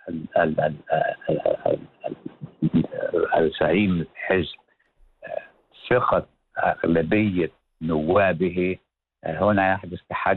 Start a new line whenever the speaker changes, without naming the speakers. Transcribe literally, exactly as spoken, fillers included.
زعيم الحزب ثقة أغلبية نوابه، هنا يحدث تحدي